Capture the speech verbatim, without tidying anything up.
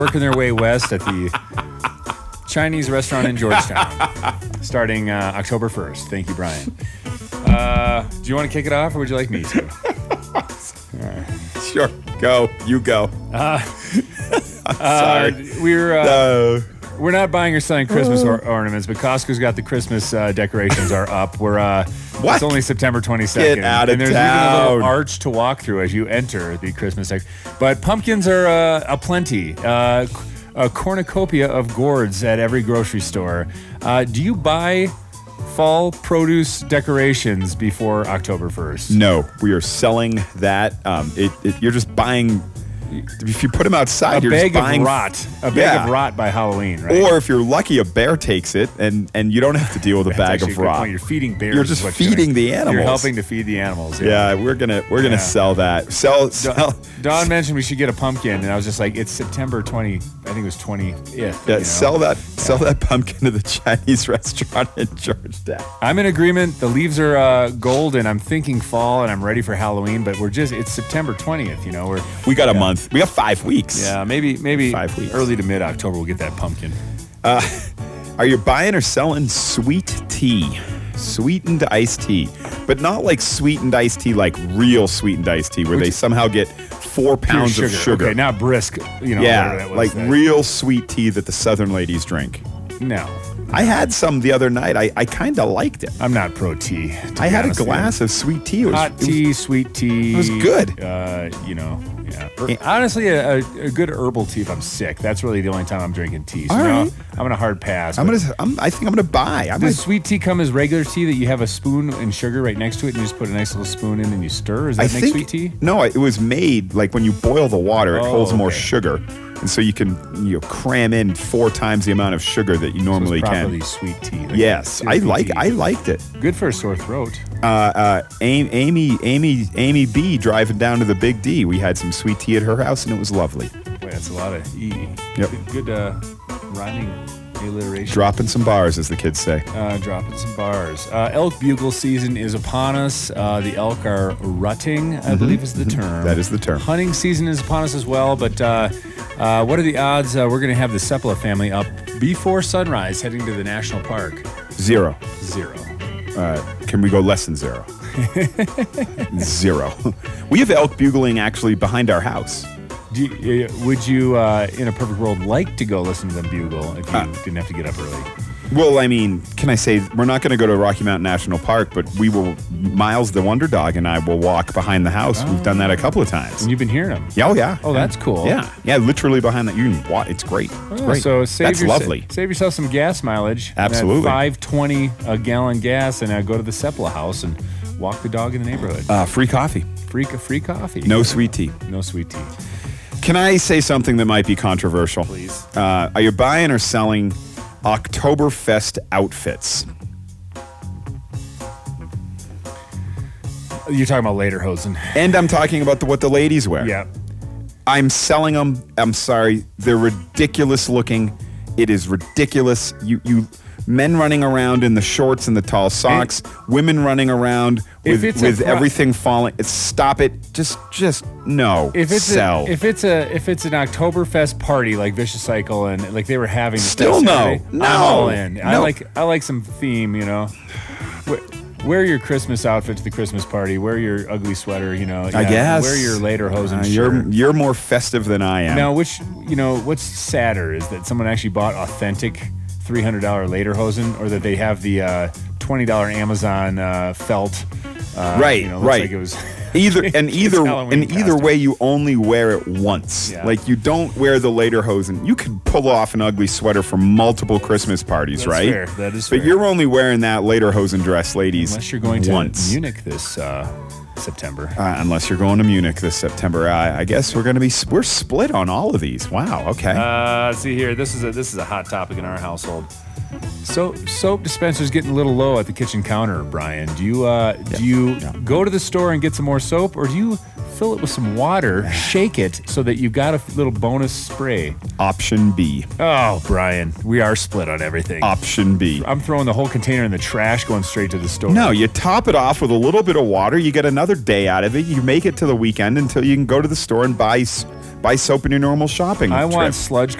working their way west at the Chinese restaurant in Georgetown, starting uh, October first. Thank you, Brian. Uh, do you want to kick it off, or would you like me to? Right. Sure, go. You go. Uh, I'm sorry. Uh, we're uh, no. we're not buying or selling Christmas or- ornaments, but Costco's got the Christmas uh, decorations are up. We're uh, What? It's only September twenty-second. Get out of and there's town. even a little arch to walk through as you enter the Christmas deck. But pumpkins are uh, aplenty. Uh, a cornucopia of gourds at every grocery store. Uh, do you buy fall produce decorations before October first? No, we are selling that. Um, it, it, you're just buying. If you put them outside, A you're bag just buying of rot. A bag Yeah. of rot by Halloween, right? Or if you're lucky, a bear takes it, and, and you don't have to deal with a That's bag actually of a good rot. point. You're feeding bears. You're is just what you're feeding doing. the animals. You're helping to feed the animals. Yeah, we're gonna we're gonna Yeah. sell that. Sell sell. Don mentioned we should get a pumpkin, and I was just like, it's September twentieth. I think it was twentieth. Yeah, you know? sell that sell that pumpkin to the Chinese restaurant in Georgetown. I'm in agreement. The leaves are uh, gold, and I'm thinking fall, and I'm ready for Halloween. But we're just, it's September twentieth, you know. We're We got a month. We got five weeks. Yeah, maybe maybe Five weeks. early to mid-October we'll get that pumpkin. Uh, are you buying or selling sweet tea? Sweetened iced tea. But not like sweetened iced tea, like real sweetened iced tea, where Which- they somehow get four Pure pounds of sugar. Okay, not brisk, you know. whatever yeah, that was, like that- real sweet tea that the Southern ladies drink. No, I had some the other night. I, I kind of liked it. I'm not pro tea. to I be had a honest with you. glass of sweet tea. It was, Hot it was- tea, sweet tea. it was good. Uh, you know, yeah. Er- Yeah. Honestly, a, a, a good herbal tea if I'm sick. That's really the only time I'm drinking tea. So All now right. I'm on a hard pass. I'm but gonna. I'm, I think I'm gonna buy. I might, Does sweet tea come as regular tea that you have a spoon and sugar right next to it and you just put a nice little spoon in and you stir? Does that I make think sweet tea? no. It was made like when you boil the water, it Oh, holds more okay. sugar, and so you can you know, cram in four times the amount of sugar that you So normally it's properly can. sweet tea. like Yes, I syrupy like. tea. I liked it. Good for a sore throat. Uh, uh, Amy, Amy, Amy, Amy B driving down to the Big D. We had some sweet tea at her house, and it was lovely. Wait, that's a lot of E. Yep. Good, good uh, rhyming alliteration. Dropping some bars, as the kids say. Uh, dropping some bars. Uh, elk bugle season is upon us. Uh, the elk are rutting, I believe is the term. Mm-hmm. That is the term. Hunting season is upon us as well, but uh, uh, what are the odds uh, we're going to have the Sepala family up before sunrise heading to the national park? Zero. Zero. Uh, can we go less than zero? Zero. We have elk bugling actually behind our house. Do you, uh, would you, uh, in a perfect world, like to go listen to them bugle if you Uh, didn't have to get up early? Well, I mean, can I say we're not going to go to Rocky Mountain National Park, but we will. Miles the Wonder Dog and I will walk behind the house. We've done that a couple of times. And you've been hearing them. Yeah, oh yeah. Oh, that's cool. Yeah, yeah, literally behind that. You can walk. It's great. It's Oh, great. So save that's yourse- lovely. Save yourself some gas mileage. Absolutely. five twenty a gallon gas, and uh, go to the Sepala house and walk the dog in the neighborhood. Uh, free coffee. free, free coffee. No sweet tea. no sweet tea. Can I say something that might be controversial? Please. Uh, are you buying or selling Oktoberfest outfits? You're talking about Lederhosen. And I'm talking about the, what the ladies wear. Yeah. I'm selling them. I'm sorry. They're ridiculous looking. It is ridiculous. You you men running around in the shorts and the tall socks, women running around If with, it's a with pro- everything falling. It's, stop it. Just just no. If it's Sell. a, if it's a if it's an Oktoberfest party like Vicious Cycle and like they were having this Still past no. Saturday, No. I'm all in. I No. like I like some theme, you know. Wear- Wear your Christmas outfit to the Christmas party. Wear your ugly sweater, you know. I yeah, guess. Wear your Lederhosen Uh, shirt. you're you're more festive than I am. Now, which, you know, what's sadder is that someone actually bought authentic three hundred dollars Lederhosen, or that they have the uh, twenty dollars Amazon uh, felt. Uh, Right, you know, looks right. Like it was Either and It's either Halloween and either costume. way, you only wear it once. Yeah. Like you don't wear the lederhosen. You could pull off an ugly sweater for multiple Christmas parties, That's right? fair. That is But fair. you're only wearing that lederhosen dress, ladies. Unless you're going to once. Munich this uh, September. Uh, unless you're going to Munich this September, I, I guess we're going to be we're split on all of these. Wow. Okay. Uh, let's see here. This is a this is a hot topic in our household. So soap dispensers getting a little low at the kitchen counter, Brian. Do you uh, do you Yeah. go to the store and get some more soap, or do you fill it with some water, shake it so that you've got a little bonus spray? Option B. Oh, Brian, we are split on everything. Option B. I'm throwing the whole container in the trash, going straight to the store. No, you top it off with a little bit of water. You get another day out of it. You make it to the weekend until you can go to the store and buy s- buy soap in your normal shopping I trip. want sludge